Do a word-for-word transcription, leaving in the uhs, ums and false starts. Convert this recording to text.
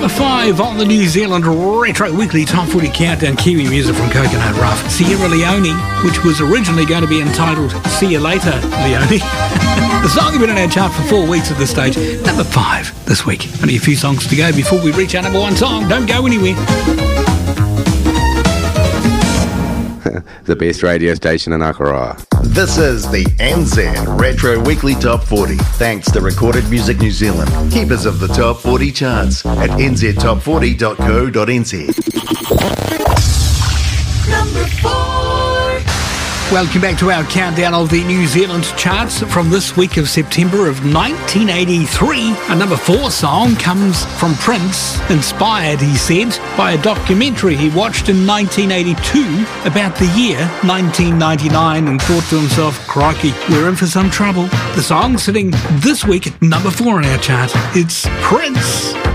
Number five on the New Zealand Retro Weekly Top forty Countdown, Kiwi music from Coconut Rough, Sierra Leone, which was originally going to be entitled See You Later, Leone. The song has been in our chart for four weeks at this stage. Number five this week. Only a few songs to go before we reach our number one song. Don't go anywhere. The best radio station in Aotearoa. This is the N Z Retro Weekly Top forty, thanks to Recorded Music New Zealand, keepers of the Top forty charts at n z top forty dot co dot n z. Number four. Welcome back to our countdown of the New Zealand charts from this week of September of nineteen eighty-three. Our number four song comes from Prince, inspired, he said, by a documentary he watched in nineteen eighty-two about the year nineteen ninety-nine and thought to himself, crikey, we're in for some trouble. The song sitting this week at number four on our chart, it's Prince.